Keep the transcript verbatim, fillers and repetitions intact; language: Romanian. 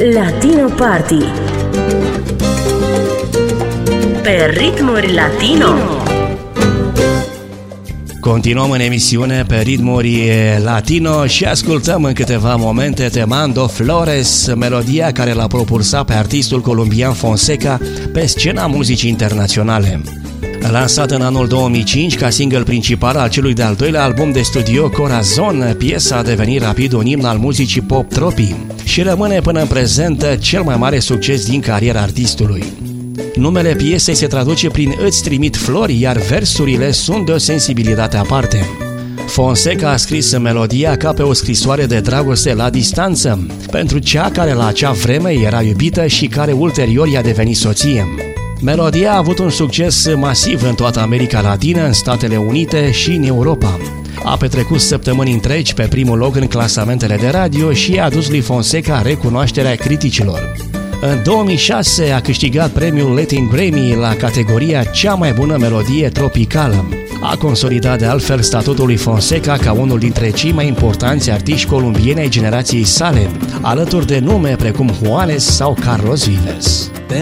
Latino Party pe ritmuri latino. Continuăm în emisiune pe ritmuri latino și ascultăm în câteva momente Te Mando Flores, melodia care l-a propulsat pe artistul colombian Fonseca pe scena muzicii internaționale. Lansat în anul două mii cinci ca single principal al celui de-al doilea album de studio Corazon, piesa a devenit rapid un imn al muzicii pop tropii și rămâne până în prezent cel mai mare succes din cariera artistului. Numele piesei se traduce prin Îți trimit flori, iar versurile sunt de o sensibilitate aparte. Fonseca a scris melodia ca pe o scrisoare de dragoste la distanță, pentru cea care la acea vreme era iubită și care ulterior i-a devenit soție. Melodia a avut un succes masiv în toată America Latină, în Statele Unite și în Europa. A petrecut săptămâni întregi pe primul loc în clasamentele de radio și a adus lui Fonseca recunoașterea criticilor. În două mii șase a câștigat premiul Latin Grammy la categoria Cea mai bună melodie tropicală. A consolidat de altfel statutul lui Fonseca ca unul dintre cei mai importanți artiști colombieni ai generației sale, alături de nume precum Juanes sau Carlos Vives. Te